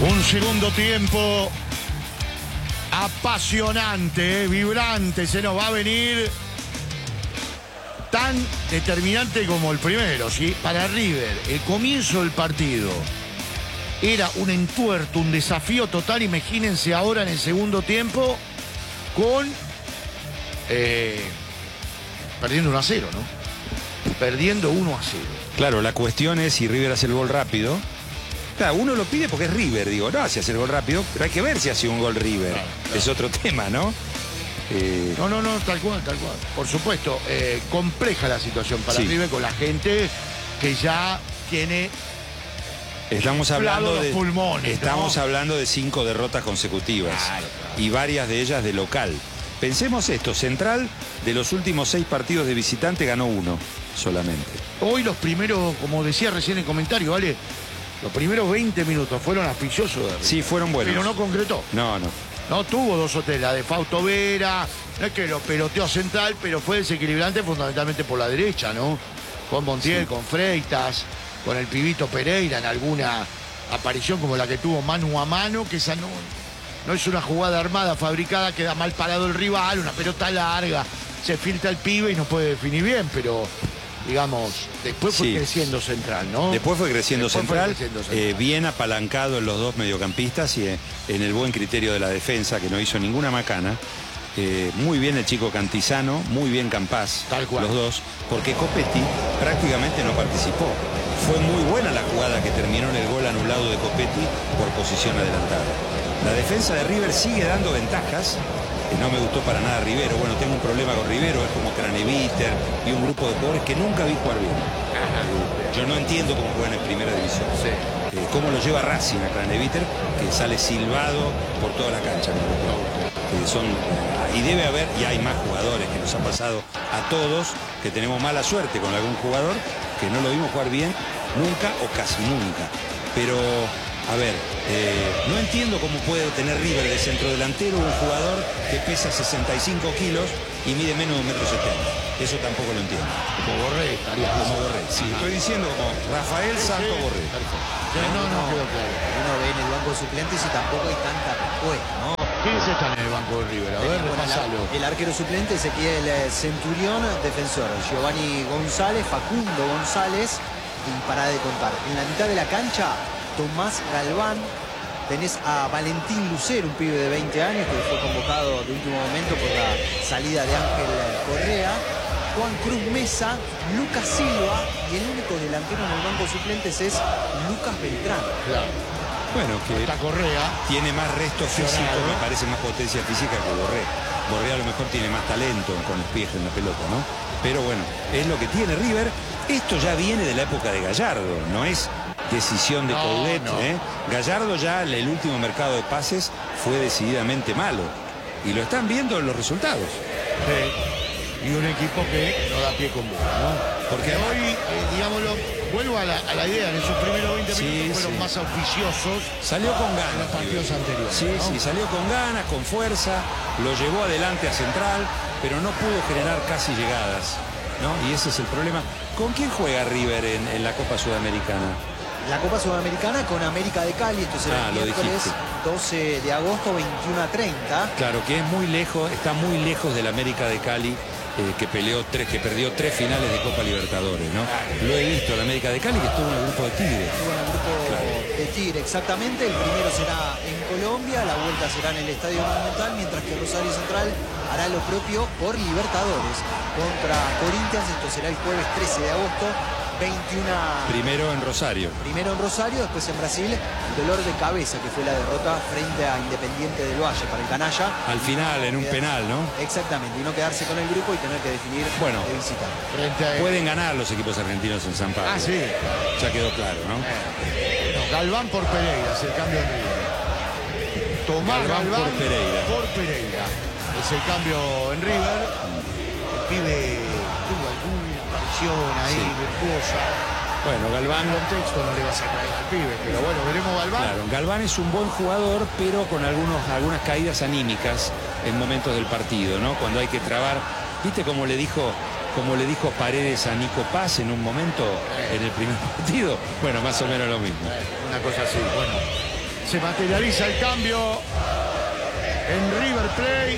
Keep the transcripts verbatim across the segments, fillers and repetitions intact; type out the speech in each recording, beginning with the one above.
Un segundo tiempo apasionante, eh, vibrante, se nos va a venir, tan determinante como el primero, ¿sí? Para River, el comienzo del partido era un entuerto, un desafío total. Imagínense ahora en el segundo tiempo con eh, perdiendo uno a cero, ¿no? Perdiendo uno a cero. Claro, la cuestión es si River hace el gol rápido. Claro, uno lo pide porque es River, digo, no, si hace el gol rápido, pero hay que ver si hace un gol River. Claro, claro. Es otro tema, ¿no? Eh... No, no, no, tal cual, tal cual. Por supuesto, eh, compleja la situación para sí. River con la gente que ya tiene... Estamos hablando los de pulmones, estamos ¿no? hablando de cinco derrotas consecutivas, claro, claro. Y varias de ellas de local. Pensemos esto, Central de los últimos seis partidos de visitante ganó uno solamente. Hoy los primeros, como decía recién en el comentario, ¿vale? Los primeros veinte minutos fueron auspiciosos de River. Sí, fueron buenos. Pero no concretó. No, no. No tuvo dos o tres, la de Fausto Vera, no es que lo peloteó Central, pero fue desequilibrante fundamentalmente por la derecha, ¿no? Con Montiel, sí. Con Freitas, con el pibito Pereira en alguna aparición como la que tuvo mano a mano, que esa no, no es una jugada armada, fabricada, queda mal parado el rival, una pelota larga, se filtra el pibe y no puede definir bien, pero digamos, después fue sí. creciendo Central, ¿no? Después fue creciendo después Central, fue creciendo Central. Eh, bien apalancado en los dos mediocampistas y eh, en el buen criterio de la defensa, que no hizo ninguna macana. Eh, muy bien el chico Cantizano, muy bien Campás, tal cual. Los dos, porque Copetti prácticamente no participó. Fue muy buena la jugada que terminó en el gol anulado de Copetti por posición adelantada. La defensa de River sigue dando ventajas. Eh, no me gustó para nada Rivero. Bueno, tengo un problema con Rivero, es como Craneviter y un grupo de jugadores que nunca vi jugar bien. Eh, yo no entiendo cómo juegan en primera división. Sí. Eh, cómo lo lleva Racing a Craneviter, que sale silbado por toda la cancha. Eh, son, y debe haber, y hay más jugadores que nos ha pasado a todos, que tenemos mala suerte con algún jugador que no lo vimos jugar bien nunca o casi nunca. Pero, a ver, eh, no entiendo cómo puede tener River de centrodelantero un jugador que pesa sesenta y cinco kilos y mide menos de un metro setenta. Eso tampoco lo entiendo. Como Borré, estaría como Borré. Sí, ajá. Estoy diciendo como Rafael Santo sí, Borré. Sí, no, no, no, quedó claro. Uno ve en el banco de suplentes y tampoco hay tanta respuesta, ¿no? ¿Quiénes están en el banco de River? A ver, repasalo. El arquero suplente, Ezequiel Centurión, defensor, Giovanni González, Facundo González, y para de contar. En la mitad de la cancha, Tomás Galván, tenés a Valentín Lucero, un pibe de veinte años que fue convocado de último momento por la salida de Ángel Correa, Juan Cruz Mesa, Lucas Silva, y el único delantero en el banco de suplentes es Lucas Beltrán. Claro. Bueno, que esta Correa tiene más resto físico, me parece más potencia física que Borré. Borré a lo mejor tiene más talento con los pies en la pelota, ¿no? Pero bueno, es lo que tiene River. Esto ya viene de la época de Gallardo, no es decisión de no, Coudet, no. ¿eh? Gallardo ya el último mercado de pases fue decididamente malo. Y lo están viendo en los resultados. Sí. Y un equipo que no da pie con bola, ¿no? Porque hoy, eh, digámoslo, vuelvo a la, a la idea, en esos primeros veinte minutos sí, fueron sí. más auspiciosos. Salió con ganas. En los partidos anteriores. Sí, ¿no? Sí, salió con ganas, con fuerza, lo llevó adelante a Central, pero no pudo generar casi llegadas, ¿no? Y ese es el problema. ¿Con quién juega River en, en la Copa Sudamericana? La Copa Sudamericana con América de Cali, esto será ah, el miércoles doce de agosto, veintiuno a treinta. Claro, que es muy lejos, está muy lejos del América de Cali. Eh, que peleó tres, que perdió tres finales de Copa Libertadores, ¿no? Lo he visto en América de Cali, que estuvo en el grupo de Tigre. Estuvo en el grupo claro. de Tigre, exactamente. El primero será en Colombia, la vuelta será en el Estadio Monumental, mientras que Rosario Central hará lo propio por Libertadores contra Corinthians. Esto será el jueves trece de agosto. veintiuno. Primero en Rosario. Primero en Rosario, después en Brasil, dolor de cabeza, que fue la derrota frente a Independiente del Valle para el canalla. Al final, en un quedar... penal, ¿no? Exactamente, y no quedarse con el grupo y tener que definir bueno, de visita. A... Pueden ganar los equipos argentinos en San Pablo. Ah, sí. Ya quedó claro, ¿no? Eh, no Galván por Pereira, es el cambio de River. Tomás Galván, Galván por Pereira. Por Pereira. Es el cambio en River. El pibe tuvo algún ahí, sí. virtuosa. Bueno, Galván... En contexto no le vas a traer al pibe, pero bueno, veremos Galván. Claro, Galván es un buen jugador, pero con algunos, algunas caídas anímicas en momentos del partido, ¿no? Cuando hay que trabar. ¿Viste cómo le dijo, cómo le dijo Paredes a Nico Paz en un momento en el primer partido? Bueno, más o menos lo mismo. Una cosa así, bueno. Se materializa el cambio en River Plate.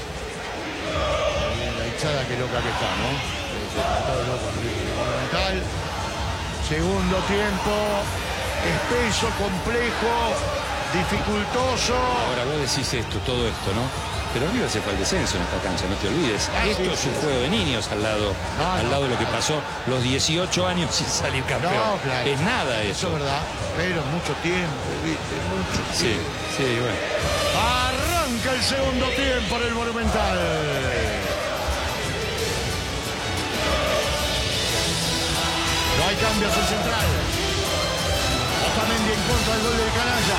La hinchada que loca que está, ¿no? Se está todo loco en River Monumental. Segundo tiempo, espeso, complejo, dificultoso. Ahora vos decís esto, todo esto, ¿no? Pero River se fue al descenso en esta cancha, no te olvides. Ah, esto sí, es sí, un sí. juego de niños al lado, No, al no. lado de lo que pasó los dieciocho años sin salir campeón. No, claro. Es nada Eso eso. es verdad. Pero mucho tiempo, ¿viste? Mucho Sí, tiempo. sí, bueno. Arranca el segundo tiempo en el Monumental. No hay cambios en central. Otamendi en contra del gol del canalla.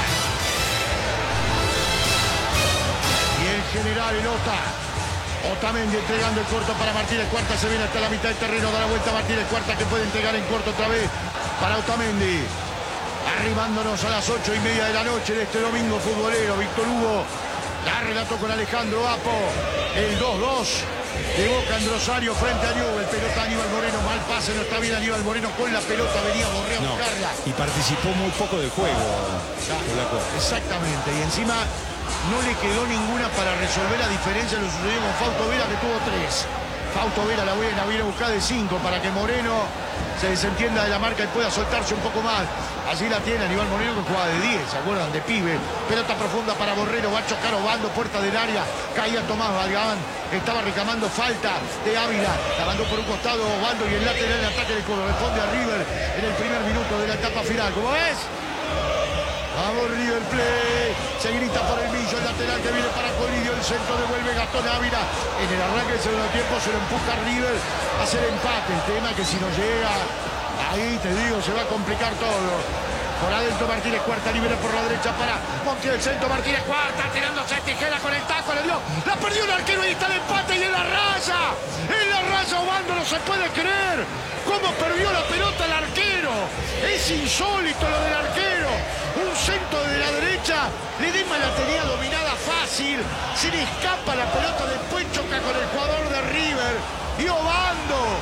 Y el general Elota. Otamendi entregando el corto para Martínez Cuarta. Se viene hasta la mitad del terreno. Da la vuelta a Martínez Cuarta, que puede entregar en corto otra vez para Otamendi. Arribándonos a las ocho y media de la noche de este domingo futbolero. Víctor Hugo la relató con Alejandro Apo. El dos dos de Boca en Rosario frente a Newell's. Pelota Aníbal Moreno, mal pase, no está bien Aníbal Moreno con la pelota, venía Borré a No. buscarla. Y participó muy poco del juego. Polaco. Exactamente, y encima no le quedó ninguna para resolver la diferencia de lo sucedido con Fausto Vera, que tuvo tres. Fausto Vera la viene, la viene a buscar de cinco para que Moreno se desentienda de la marca y pueda soltarse un poco más. Allí la tiene Aníbal Moreno, que jugaba de diez, ¿se acuerdan? De pibe. Pelota profunda para Borrero, va a chocar Obando, puerta del área. Caía Tomás Valgán, estaba reclamando falta de Ávila. La mandó por un costado Obando y el lateral en ataque de Colo. Responde a River en el primer minuto de la etapa final. ¿Cómo ves? Vamos River Plate, se grita por el millo, el lateral que viene para Colidio, el centro devuelve Gastón Ávila. En el arranque del segundo tiempo se lo empuja River a hacer empate. El tema es que si no llega, ahí te digo, se va a complicar todo. Por adentro Martínez Cuarta, libera por la derecha para Montiel, centro Martínez Cuarta, tirándose Tijera con el taco, le dio, la perdió el arquero y está el empate y en la raya, en la raya Obando, no se puede creer cómo perdió la pelota el arquero, es insólito lo del arquero, un centro de la derecha, Ledesma la tenía dominada fácil, se le escapa la pelota, después choca con el jugador de River y Obando,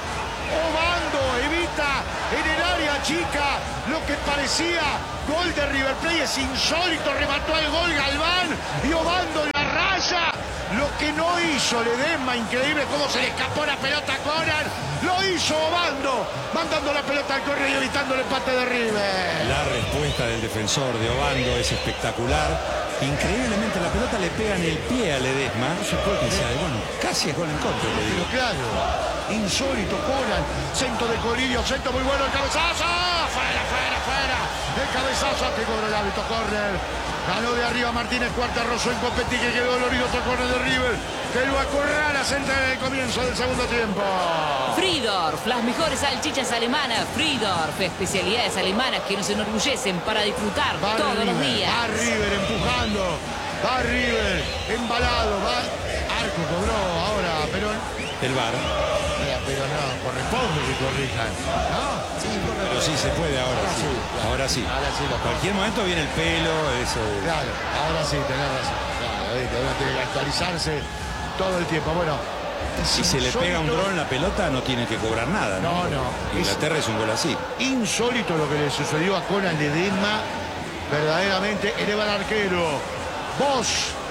Obando evita en el área chica lo que parecía gol de River Plate, es insólito, remató el gol Galván y Obando en la raya, lo que no hizo Ledesma, increíble cómo se le escapó la pelota a Conan, lo hizo Obando, mandando la pelota al córner y evitando el empate de River. La respuesta del defensor de Obando es espectacular. Increíblemente la pelota le pega en el pie a Ledesma. No se puede Y creer. dice, bueno, casi es gol en contra, te digo. Pero claro, insólito, Conan, centro de Colidio, centro muy bueno, el cabezazo, fuera, fuera, fuera, el cabezazo que cobra el hábito, córner, ganó de arriba Martínez Cuarta, rozó en Copetti, que quedó dolorido, otro córner de River, que lo acorrala, centra en el comienzo del segundo tiempo. Friedorf, las mejores salchichas alemanas. Friedorf, especialidades alemanas que nos enorgullecen para disfrutar Va todos River, los días. va River empujando, va River embalado, va Arco, cobró ahora, pero, El V A R. pero no, corresponde que corrijan, ¿no? Sí, correcto. Pero sí se puede ahora, Ahora sí. sí, claro. Ahora sí. Ahora sí lo- En cualquier momento viene el pelo, eso. de- Claro, ahora sí, tenés razón. Claro, ¿viste? Uno tiene que actualizarse todo el tiempo. Bueno, Si se le pega un dron en la pelota, no tiene que cobrar nada, ¿no? No, no. Inglaterra es un gol así. insólito lo que le sucedió a Conan Ledesma. Verdaderamente eleva al arquero. Vos,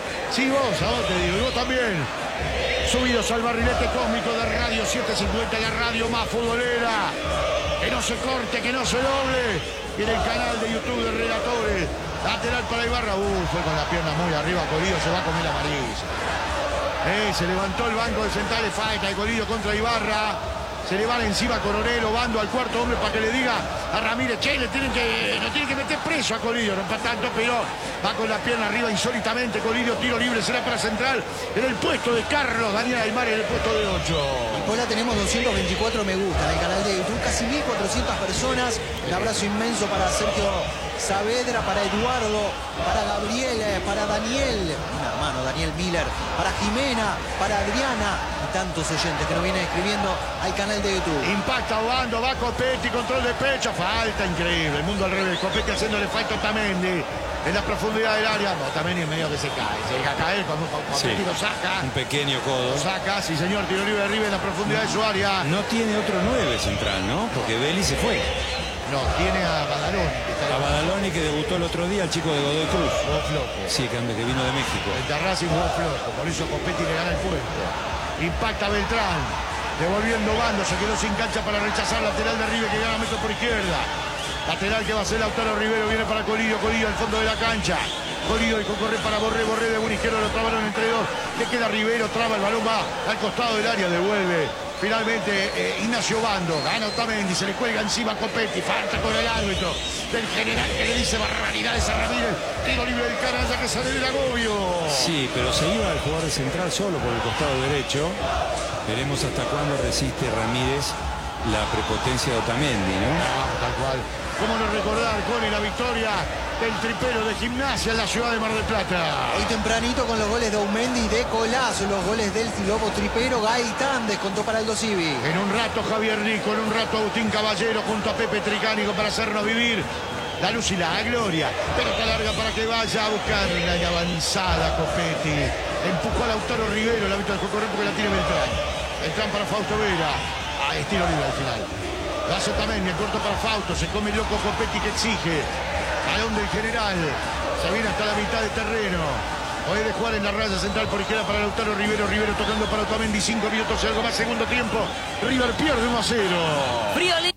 sí vos, a vos te digo, y vos también. Subidos al barrilete cósmico de Radio setecientos cincuenta, la radio más futbolera. Que no se corte, que no se doble. Y en el canal de YouTube de Relatores. Lateral para Ibarra. Uh, fue con la pierna muy arriba. Colidio se va a comer la amarilla. Eh, se levantó el banco de centrales, falta de Colidio contra Ibarra. Se le van encima a Coronel, Obando al cuarto hombre para que le diga a Ramírez, che, le tienen que, lo tienen que meter preso a Colidio, no para tanto, pero va con la pierna arriba insólitamente. Colidio, tiro libre, será para central en el puesto de Carlos Daniel Aymar, en el puesto de ocho. Hola, tenemos doscientos veinticuatro me gusta en el canal de YouTube, casi mil cuatrocientas personas. Un abrazo inmenso para Sergio Saavedra, para Eduardo, para Gabriel, para Daniel, un hermano, Daniel Miller, para Jimena, para Adriana y tantos oyentes que nos vienen escribiendo al canal de YouTube. Impacta Obando, va Copetti, control de pecho, falta increíble, el mundo al revés, Copetti haciéndole falta a Otamendi en la profundidad del área. No, Otamendi en medio que se cae, se deja caer cuando Copetti Sí. lo saca. Un pequeño codo. Lo saca, sí señor, tiro libre de River en la profundidad de su área. No tiene otro nueve central, ¿no? Porque Belli se fue. No, tiene a Badaloni. Que está A Badaloni, que debutó el otro día, el chico de Godoy Cruz. jugó flojo. Sí, que, que vino de México. El de Racing jugó flojo, por eso Copetti le gana el puesto. Impacta Beltrán, devolviendo bando, se quedó sin cancha para rechazar. Lateral de River que gana metro por izquierda. Lateral que va a ser Lautaro Rivero, viene para Colillo, Colillo al fondo de la cancha. Colillo y corre para Borré, Borré de buen izquierdo, lo trabaron entre dos. Le queda Rivero, traba el balón, va al costado del área, devuelve. Finalmente eh, Ignacio Bando, gana Otamendi, se le cuelga encima a Copetti, falta con el árbitro del general que le dice barbaridades a Ramírez. Tiro libre del canalla que sale del agobio. Sí, pero se iba al jugador de central solo por el costado derecho. Veremos hasta cuándo resiste Ramírez la prepotencia de Otamendi, ¿no? Ah, tal cual. ¿Cómo no recordar, Cone, la victoria del tripero de Gimnasia en la ciudad de Mar del Plata? Hoy tempranito con los goles de Aumendi y de Colazo, los goles del Lobo Tripero, Gaitán descontó para Aldo Civi. En un rato Javier Rico, en un rato Agustín Caballero junto a Pepe Tricánico para hacernos vivir la luz y la gloria. Pelota larga para que vaya a buscar una avanzada Copetti. Empujó a Lautaro Rivero, el árbitro del Cocorré porque la tiene Beltrán. Beltrán para Fausto Vera. Ah, estilo libre al final. Lazo también, el corto para Fausto. Se come el loco Copetti que exige. Balón del general. Se viene hasta la mitad de terreno. Hoy de jugar en la raya central por izquierda para Lautaro Rivero. Rivero tocando para Otamendi. Cinco minutos y algo más. Segundo tiempo. River pierde uno a cero. Friolín.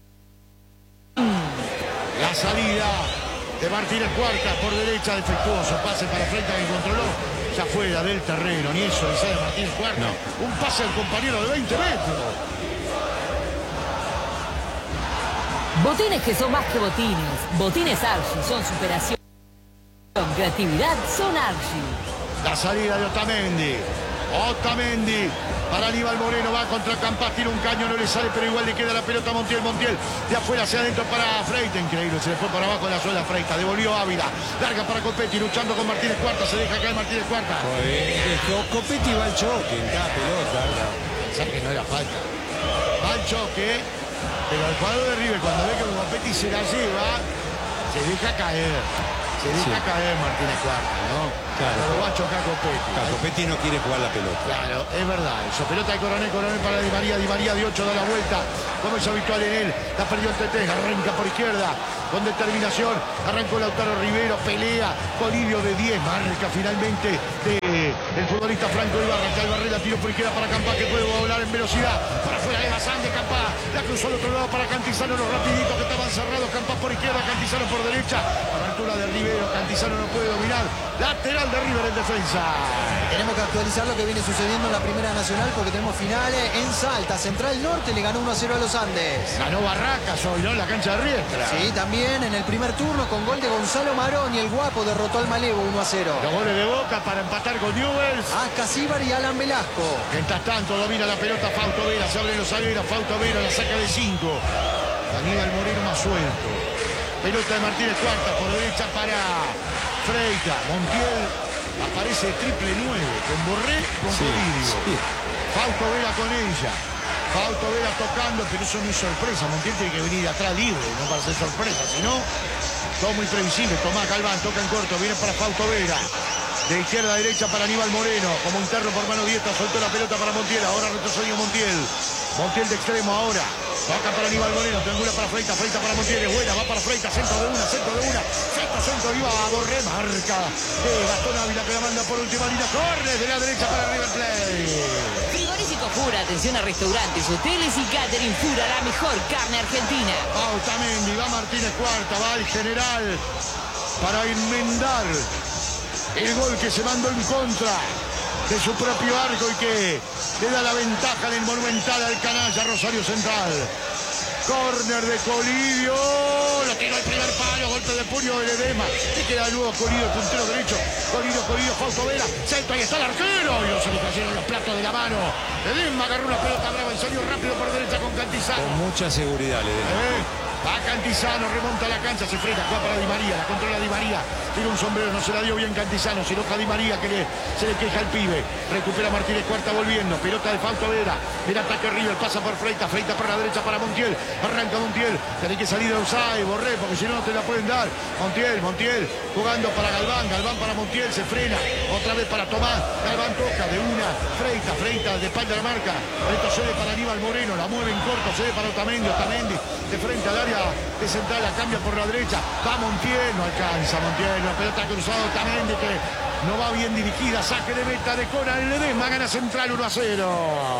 La salida de Martínez Cuarta por derecha. Defectuoso. Pase para Freitas que controló. Ya fuera del terreno. Ni eso le sale a Martínez Cuarta. No. Un pase al compañero de veinte metros. Botines que son más que botines. Botines Archie son superación. Creatividad son Archie. La salida de Otamendi. Otamendi para Aníbal Moreno. Va contra Campas. Tira un caño. No le sale, pero igual le queda la pelota a Montiel. Montiel de afuera hacia adentro para Freitas. Increíble. Se le fue para abajo en la suela Freitas. Devolvió Ávila. Larga para Copetti. Luchando con Martínez Cuarta. Se deja caer Martínez Cuarta. Eh, Copetti va al choque en cada pelota. Pensar que no era falta. Va al choque. Pero el jugador de River, cuando ve que Copetti se la lleva, se deja caer. Se deja sí. caer Martínez Cuarta, ¿no? Claro. Pero va a chocar Copetti. Claro, Copetti no quiere jugar la pelota. Claro, es verdad eso. Pelota de Coronel, Coronel para Di María. Di María de ocho da la vuelta. Como es habitual en él. La perdió el T T. Arranca por izquierda. Con determinación. Arrancó Lautaro Rivero. Pelea. Colillo de diez. Marca finalmente de, el futbolista Franco Ibarra. Calvarrela tiro por izquierda para Campas que puede volar en velocidad. Para afuera de Bazán de Campas. La cruzó al otro lado para Cantizano. Los rapiditos que estaban cerrados. Campas por izquierda. Cantizano por derecha. Abertura de Rivero. Cantizano no puede dominar. Lateral de River en defensa. Tenemos que actualizar lo que viene sucediendo en la Primera Nacional porque tenemos finales en Salta. Central Norte le ganó uno a cero a los Andes. Ganó Barracas hoy, ¿no? En la cancha de Riestra. Sí, también en el primer turno con gol de Gonzalo Marón y el Guapo derrotó al Malevo uno a cero. Los goles de Boca para empatar con Newell's. Asca Síbar y Alan Velasco. Mientras tanto domina la pelota Fausto Vera. Se abre los zagueros. Fausto Vera la saca de cinco. Aníbal Moreno más suelto. Pelota de Martínez Cuarta por derecha para Freitas. Montiel. Aparece triple nueve con Borré, con sí, Colidio. Sí. Fausto Vera con ella. Fausto Vera tocando, pero eso no es sorpresa. Montiel tiene que venir de atrás libre, no para ser sorpresa. Si no, todo muy previsible. Tomás Galván toca en corto, viene para Fausto Vera. De izquierda a derecha para Aníbal Moreno. Como interno por mano diestra, soltó la pelota para Montiel. Ahora retrocedió Montiel. Montiel de extremo ahora. Toca para Aníbal Moreno, triangula para Freitas, Freitas para Montiel, es buena, va para Freitas, centro de una, centro de una, centro, centro, iba a Borré, marca de Gastón Ávila que la manda por última línea, corre de la derecha para River Plate. Frigorífico Fura, atención a restaurantes, hoteles y catering Fura, la mejor carne argentina. Va Otamendi, va Martínez Cuarta, va el general para enmendar el gol que se mandó en contra de su propio arco y que le da la ventaja en el Monumental al canalla Rosario Central. Córner de Colidio, lo tiró el primer palo, golpe de puño de Ledesma. Y queda de nuevo Colidio, el puntero derecho. Colidio, Colidio, Fausto Vera, centro, ahí está el arquero. Y no se le cayeron los platos de la mano. Ledesma agarró una pelota brava y salió rápido por derecha con Cantizano. Con mucha seguridad, Ledesma. ¿Eh? Va Cantizano, remonta la cancha, se frena, juega para Di María, la controla Di María. tira un sombrero, no se la dio bien Cantizano, se enoja Di María que le, se le queja al pibe. Recupera Martínez Cuarta volviendo, pelota de Fausto Vera. Mira ataque River, pasa por Freitas, Freitas por la derecha para Montiel. Arranca Montiel, tiene que salir de Osay, Borré, porque si no, no te la pueden dar. Montiel, Montiel, jugando para Galván, Galván para Montiel, se frena. Otra vez para Tomás, Galván toca de una. Freitas, Freitas, de espalda la marca. Esto cede para Aníbal Moreno, la mueve en corto, cede para Otamendi, Otamendi de frente al área de central, la cambia por la derecha. Va Montiel, no alcanza Montiel, la pelota cruzada Otamendi que no va bien dirigida, saque de meta de Conan Ledesma, gana Central uno a cero.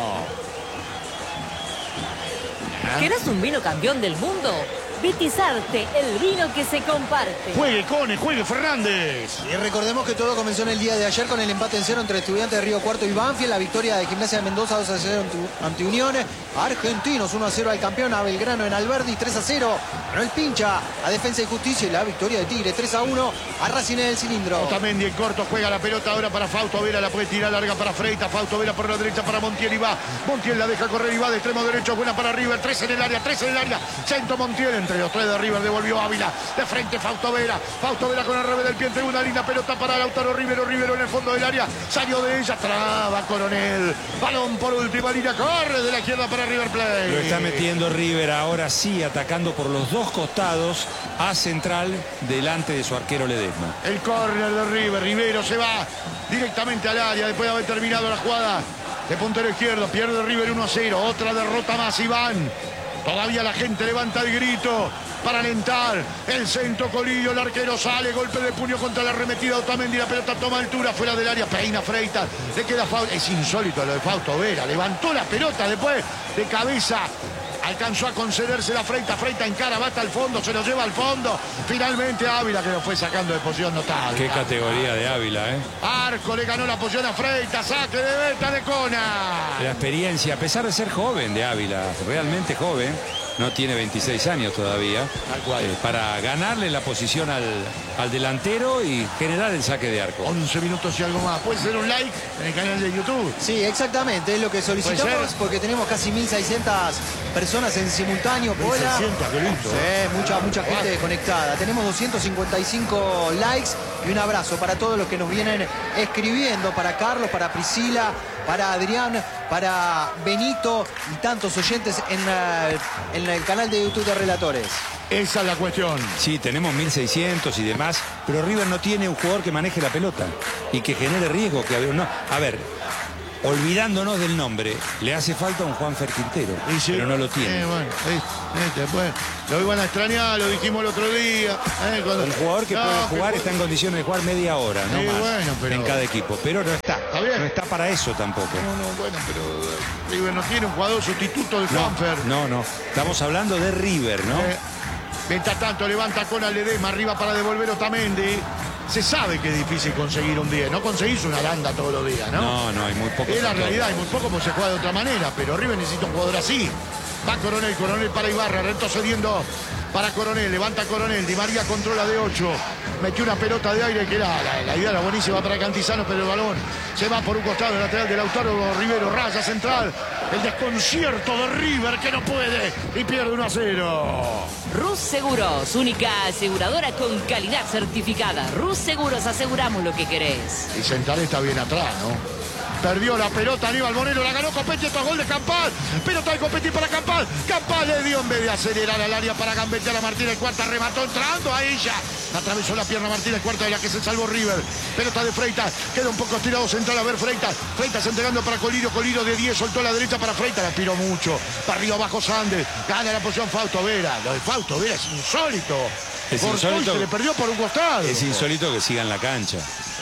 ¿Querés un vino campeón del mundo? Vitizarte, el vino que se comparte. Juegue, Cone, juegue Fernández. Y recordemos que todo comenzó en el día de ayer con el empate en cero entre Estudiantes de Río Cuarto y Banfield, la victoria de Gimnasia de Mendoza dos a cero ante Unión, Argentinos uno a cero al campeón, a Belgrano en Alberdi tres a cero, ganó el Pincha a Defensa y Justicia y la victoria de Tigre tres a uno a Racing en el Cilindro. Otamendi en corto, juega la pelota ahora para Fausto Vera, la puede tirar larga para Freitas, Fausto Vera por la derecha para Montiel y va, Montiel la deja correr y va de extremo derecho, buena para River, tres en el área, tres en el área, centro Montiel, entre los tres de River devolvió Ávila, de frente Fausto Vera, Fausto Vera con el revés del pie entre una linda pelota para Lautaro Rivero, Rivero en el fondo del área, salió de ella, traba Coronel, balón por última línea, corre de la izquierda para River Plate. Lo está metiendo River ahora sí, atacando por los dos costados a Central delante de su arquero Ledesma. El córner de River, Rivero se va directamente al área después de haber terminado la jugada de puntero izquierdo, pierde River uno a cero, otra derrota más, Iván. Todavía la gente levanta el grito para alentar. El centro Colillo, el arquero sale, golpe de puño contra la arremetida Otamendi, la pelota toma altura fuera del área, peina Freitas, le queda Fausto. Es insólito lo de Fausto Vera, levantó la pelota después de cabeza. Alcanzó a concederse la Freitas, Freitas encara, va hasta el fondo, se lo lleva al fondo. Finalmente Ávila que lo fue sacando de posición notable. Qué categoría de Ávila, ¿eh? Arco le ganó la posición a Freitas, saque de meta de Cona. La experiencia, a pesar de ser joven de Ávila, realmente joven, no tiene veintiséis años todavía, Tal cual. eh, para ganarle la posición al, al delantero y generar el saque de arco. once minutos y algo más. Puede ser un like en el canal de YouTube. Sí, exactamente, es lo que solicitamos ¿Puede ser? porque tenemos casi mil seiscientas personas en simultáneo. mil Pola. seiscientas, qué lindo. Sí, mucha, mucha gente conectada. Tenemos doscientos cincuenta y cinco likes y un abrazo para todos los que nos vienen escribiendo, para Carlos, para Priscila, para Adrián, para Benito y tantos oyentes en, la, en el canal de YouTube de Relatores. Esa es la cuestión. Sí, tenemos mil seiscientos y demás, pero River no tiene un jugador que maneje la pelota y que genere riesgo. Que, no, a ver, olvidándonos del nombre, le hace falta un Juanfer Quintero, Y sí, pero no lo tiene. eh, bueno, eh, este, pues, lo iban a extrañar, lo dijimos el otro día. eh, cuando- Un jugador que No, puede jugar que- está en condiciones de jugar media hora, no Sí, más, bueno, pero- en cada equipo. Pero no está, Está bien. no está para eso tampoco. No, no, bueno, pero eh, River no tiene un jugador sustituto de No, Juanfer. no, no. Estamos hablando de River, ¿no? Eh, mientras tanto levanta con Ledesma arriba para devolver Otamendi. Se sabe que es difícil conseguir un diez. No conseguís una landa todos los días, ¿no? No, no, hay muy poco. Es la realidad, hay muy poco como se juega de otra manera, pero River necesita un jugador así. Va Coronel, Coronel para Ibarra, retrocediendo para Coronel, levanta Coronel, Di María controla de ocho, metió una pelota de aire que era, la, la idea era buenísima para Cantizano, pero el balón se va por un costado, el lateral de Lautaro Rivero, raya central, el desconcierto de River que no puede y pierde uno a cero. Rus Seguros, única aseguradora con calidad certificada. Rus Seguros, aseguramos lo que querés. Y Central está bien atrás, ¿no? Perdió la pelota Aníbal Moreno, la ganó Copetti, esto es gol de Campal. Pelota de Copetti para Campal. Campal le dio en vez de acelerar al área para gambetear a Martínez Cuarta, remató entrando a ella. Atravesó la pierna Martínez Cuarta de la que se salvó River. Pelota de Freitas, queda un poco estirado central a ver Freitas. Freitas entregando para Colirio, Colirio de diez, soltó a la derecha para Freitas, la aspiró mucho. Para arriba abajo Sandes, gana la posición Fausto Vera. Lo de Fausto Vera es insólito. Es Cortó y insólito. se le perdió por un costado. Es insólito que siga en la cancha.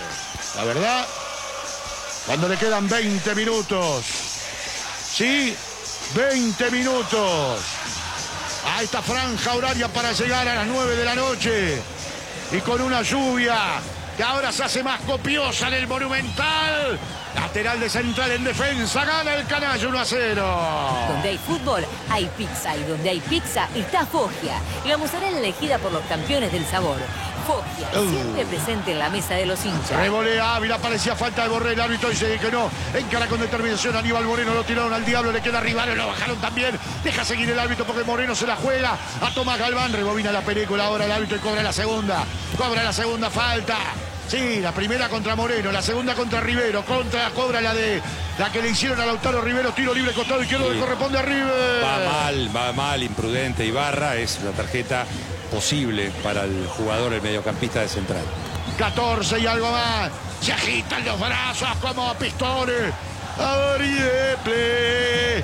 La verdad, cuando le quedan veinte minutos. Sí, veinte minutos. A esta franja horaria para llegar a las nueve de la noche. Y con una lluvia que ahora se hace más copiosa en el Monumental. Lateral de Central en defensa, gana el Canalla uno a cero. Donde hay fútbol, hay pizza. Y donde hay pizza, está Foggia. La mozzarella elegida por los campeones del sabor. Foggia, Uh. siempre presente en la mesa de los hinchas. Revolea Ávila, parecía falta de Borré, el árbitro dice que no. Encara con determinación Aníbal Moreno, lo tiraron al diablo, le queda Rivero, lo bajaron también. Deja seguir el árbitro porque Moreno se la juega a Tomás Galván, rebobina la película ahora el árbitro y cobra la segunda. Cobra la segunda falta. Sí, la primera contra Moreno, la segunda contra Rivero, contra cobra la de la que le hicieron a Lautaro Rivero, tiro libre costado izquierdo Sí. le corresponde a River. Va mal, va mal, imprudente Ibarra, es una tarjeta posible para el jugador, el mediocampista de Central. catorce y algo más. Se agitan los brazos como pistones. Arieple.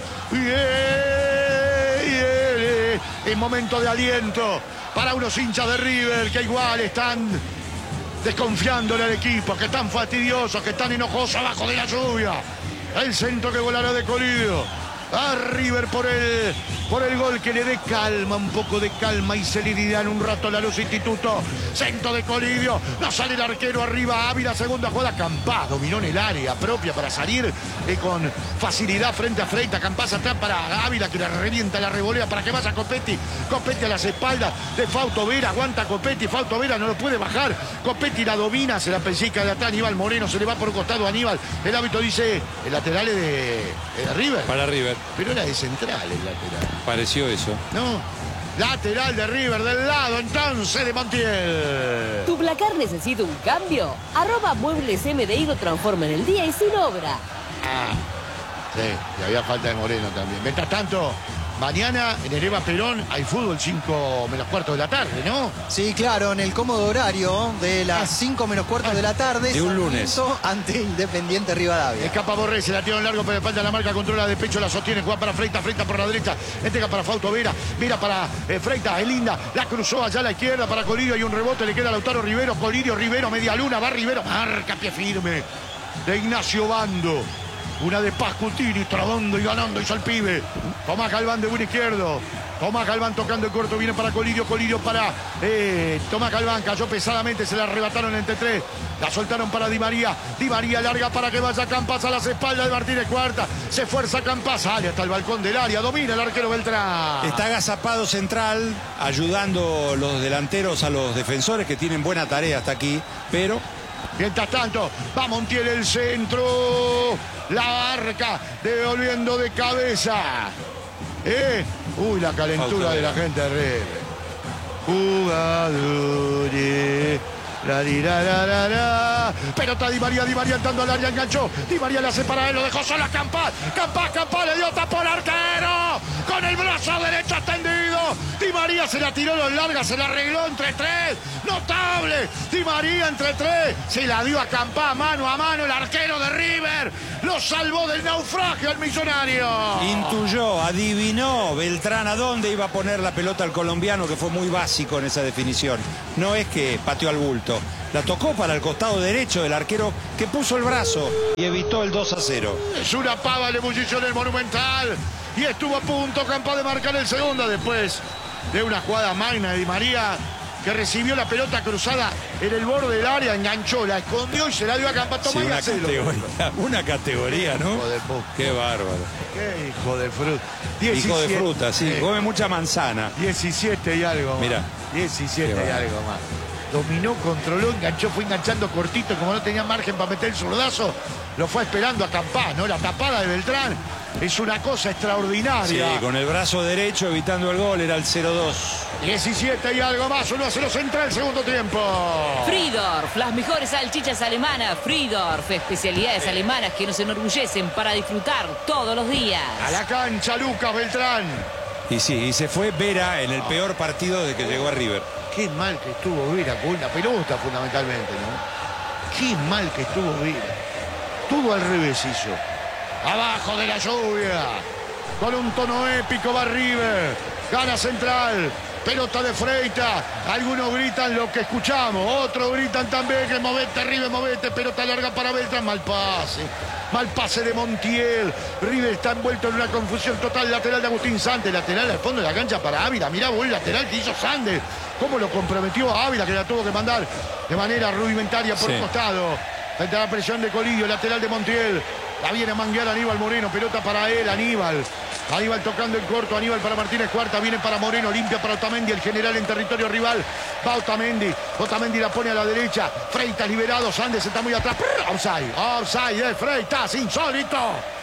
Es momento de aliento para unos hinchas de River que igual están desconfiándole al equipo, que están fastidiosos, que están enojosos abajo de la lluvia. El centro que volará de Colidio. A River por el, por el gol que le dé calma, un poco de calma y celeridad en un rato la luz Instituto. Centro de Colidio, no sale el arquero arriba, Ávila, segunda jugada, Campás dominó en el área propia para salir eh, con facilidad frente a Freitas. Campás atrás para Ávila que le revienta la revolea para que vaya Copetti. Copetti a las espaldas de Fausto Vera, aguanta Copetti, Fausto Vera no lo puede bajar. Copetti la domina, se la pellizca de atrás, Aníbal Moreno se le va por un costado a Aníbal. El árbitro dice, el lateral es de, de River. Para River. Pero era de Central el lateral. Pareció eso. No, lateral de River, del lado entonces de Montiel. ¿Tu placar necesita un cambio? Arroba Muebles M D I lo transforma en el día y sin obra. Ah, sí, y había falta de Moreno también. Mientras tanto, mañana en el Eva Perón hay fútbol cinco menos cuarto de la tarde, ¿no? Sí, claro, en el cómodo horario de las cinco menos cuarto de la tarde. De un lunes. Sarmiento ante Independiente Rivadavia. Escapa Borré, se la tira en largo, pero espalda la marca, controla de pecho, la sostiene, juega para Freitas, Freitas por la derecha, entrega para Fausto Vera, Vera para eh, Freitas, es linda, la cruzó allá a la izquierda para Colidio, hay un rebote, le queda a Lautaro Rivero, Colidio, Rivero, media luna, va Rivero, marca pie firme de Ignacio Bando. Una de Pascutini, trabando y ganando, hizo el pibe. Tomás Galván de buen izquierdo. Tomás Galván tocando el corto, viene para Colidio, Colidio para eh, Tomás Galván, cayó pesadamente, se la arrebataron entre tres. La soltaron para Di María. Di María larga para que vaya Campás a las espaldas de Martínez Cuarta. Se esfuerza Campás, sale hasta el balcón del área, domina el arquero Beltrán. Está agazapado Central, ayudando los delanteros a los defensores que tienen buena tarea hasta aquí, pero... Mientras tanto, va Montiel el centro. La barca devolviendo de cabeza. ¿Eh? Uy, la calentura de la gente de River. Jugadores. La, la, la, la, la. Pelota Di María, Di María entrando al área, enganchó. Di María la hace para él, lo dejó solo a Campás. Campás, Campás le dio tapón al arquero. Con el brazo derecho extendido. Di María se la tiró los largas, se la arregló entre tres. Notable. Di María entre tres. Se la dio a Campás mano a mano el arquero de River. Lo salvó del naufragio al millonario. Intuyó, adivinó Beltrán a dónde iba a poner la pelota al colombiano, que fue muy básico en esa definición. No es que pateó al bulto. La tocó para el costado derecho del arquero que puso el brazo y evitó el dos a cero. Es una pava de ebullición en el Monumental. Y estuvo a punto Campás de marcar el segundo después de una jugada magna de Di María, que recibió la pelota cruzada en el borde del área, enganchó, la escondió y se la dio a Campás. Sí, Tomá y una hacelo. categoría, una categoría, ¿no? Hijo de puta. Qué bárbaro. Qué hijo de fruta. Hijo de fruta, sí. Eh, Come mucha manzana. diecisiete y algo más. Mirá. diecisiete Qué y bárbaro. algo más. Dominó, controló, enganchó, fue enganchando cortito, como no tenía margen para meter el zurdazo, lo fue esperando a Campás, ¿no? La tapada de Beltrán es una cosa Sí, extraordinaria. con el brazo derecho evitando el gol, era el cero dos. diecisiete y algo más, uno a cero Central, segundo tiempo. Friedorf, las mejores salchichas alemanas. Friedorf, especialidades alemanas que nos enorgullecen para disfrutar todos los días. A la cancha, Lucas Beltrán. Y sí, y se fue Vera en el peor partido de que llegó a River. Qué mal que estuvo Vera con la pelota, fundamentalmente, ¿no? Qué mal que estuvo Vera. Todo al revés hizo. Abajo de la lluvia. Con un tono épico va River. Gana Central. Pelota de Freitas. Algunos gritan lo que escuchamos. Otros gritan también que movete, River, movete. Pelota larga para Beltrán. Mal pase. Mal pase de Montiel. River está envuelto en una confusión total. Lateral de Agustín Santos. Lateral al fondo de la cancha para Ávila. Mirá, buen lateral que hizo Sandes. Cómo lo comprometió a Ávila, que la tuvo que mandar de manera rudimentaria por Sí. el costado. Frente a la presión de Colidio. Lateral de Montiel. La viene a manguear Aníbal Moreno. Pelota para él, Aníbal. Aníbal tocando en corto, Aníbal para Martínez Cuarta, viene para Moreno, limpia para Otamendi, el general en territorio rival. Va Otamendi, Otamendi la pone a la derecha. Freitas liberado, Sandes está muy atrás. Offside, offside de Freitas, insólito.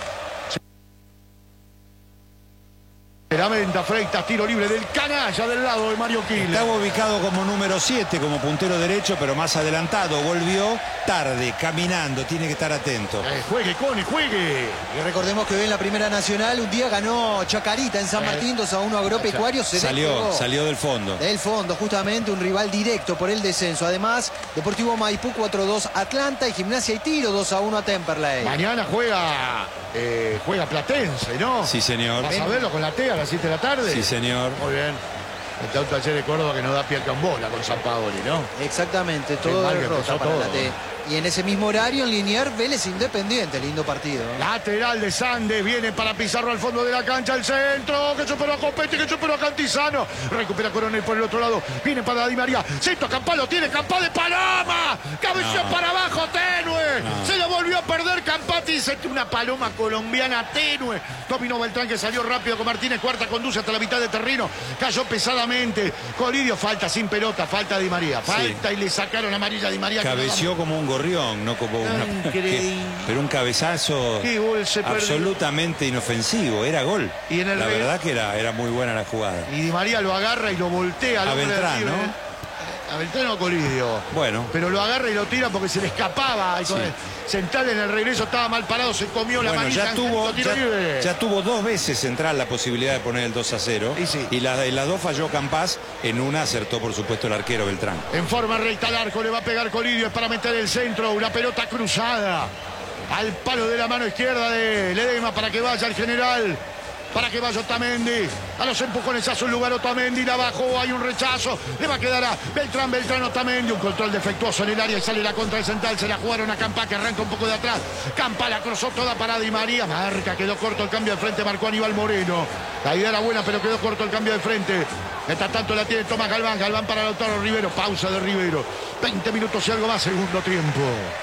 La venta Freitas, tiro libre del canalla del lado de Mario Quil. Estaba ubicado como número siete, como puntero derecho, pero más adelantado. Volvió tarde, caminando, tiene que estar atento. Eh, juegue, Cone, juegue. Y recordemos que hoy en la Primera Nacional un día ganó Chacarita en San Martín dos a uno Agropecuario. Se Salió, despegó salió del fondo. Del fondo, justamente un rival directo por el descenso. Además, Deportivo Maipú cuatro a dos Atlanta y Gimnasia y Tiro dos a uno a Temperley. Mañana juega, eh, juega Platense, ¿no? Sí, señor. ¿Vas a verlo con la T a las siete de la tarde? Sí, señor. Muy bien. Está un Taller de Córdoba que no da pie a bola con San Paoli, ¿no? Exactamente, Qué todo mal que derrota empezó para todo. la T. Y en ese mismo horario en Liniers, Vélez Independiente, lindo partido. Lateral de Sandes, viene para Pizarro al fondo de la cancha, el centro, que superó a Copetti, que superó a Cantizano. Recupera Coronel por el otro lado, viene para Di María. Centro, Campá lo tiene, Campá de Paloma. Cabeceó No. para abajo, tenue. No. Se lo volvió a perder Campati, dice una paloma colombiana tenue. Dominó Beltrán que salió rápido con Martínez Cuarta, conduce hasta la mitad de terreno. Cayó pesadamente. Colidio, falta sin pelota, falta Di María. Falta Sí. y le sacaron amarilla a Di María. Cabeció como un gorrión, no como una... Increíble. que- pero un cabezazo Qué gol se perdió. absolutamente inofensivo, era gol. Y en el la re- verdad que era, era muy buena la jugada. Y Di María lo agarra y lo voltea al A hombre de Beltrán, River. ¿no? A Beltrán o Colidio. Bueno. Pero lo agarra y lo tira porque se le escapaba. Y con Sí. el Central en el regreso estaba mal parado, se comió la Bueno, manilla. ya tuvo, tiro ya, libre. ya tuvo dos veces Central la posibilidad de poner el dos a cero. Y sí. Y la- y las dos falló Campás. En una acertó, por supuesto, el arquero Beltrán. En forma recta al arco, le va a pegar Colidio, es para meter el centro, una pelota cruzada. Al palo de la mano izquierda de Ledesma para que vaya el general. Para que vaya Otamendi. A los empujones hace un lugar Otamendi. La bajó, hay un rechazo. Le va a quedar a Beltrán, Beltrán, Otamendi. Un control defectuoso en el área y sale la contra del Central. Se la jugaron a Campá que arranca un poco de atrás. Campá la cruzó toda para Di María. Marca, quedó corto el cambio de frente. Marcó Aníbal Moreno. La idea era buena, pero quedó corto el cambio de frente. Mientras tanto la tiene Tomás Galván. Galván para Lautaro Rivero. Pausa de Rivero. veinte minutos y algo más, segundo tiempo.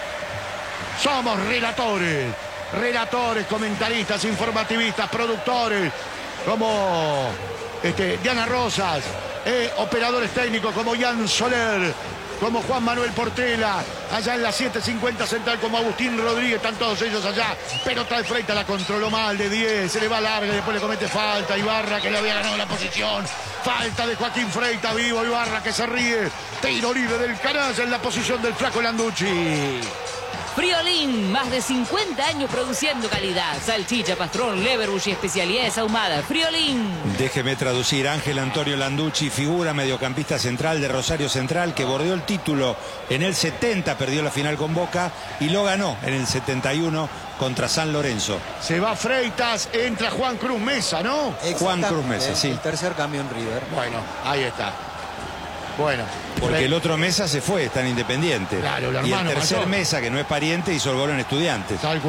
Somos relatores. Relatores, comentaristas, informativistas, productores, como este, Diana Rosas, eh, operadores técnicos como Jan Soler, como Juan Manuel Portela, allá en la siete cincuenta Central como Agustín Rodríguez, están todos ellos allá. Pelota de Freitas, la controló mal de diez, se le va larga y después le comete falta. Ibarra que le había ganado la posición. Falta de Joaquín Freitas, vivo Ibarra que se ríe. Tiro libre del canalla en la posición del flaco Landucci. Friolín, más de cincuenta años produciendo calidad. Salchicha, pastrón, leverbush y especialidades ahumadas. Friolín. Déjeme traducir. Ángel Antonio Landucci, figura mediocampista central de Rosario Central, que bordeó el título en el setenta, perdió la final con Boca y lo ganó en el setenta y uno contra San Lorenzo. Se va Freitas, entra Juan Cruz Mesa, ¿no? Juan Cruz Mesa, sí. El tercer cambio en River. Bueno, ahí está. Bueno. Porque el otro Mesa se fue, está en Independiente. Claro, el y el hermano tercer mayor. Mesa, que no es pariente, hizo el gol en Estudiantes. Tal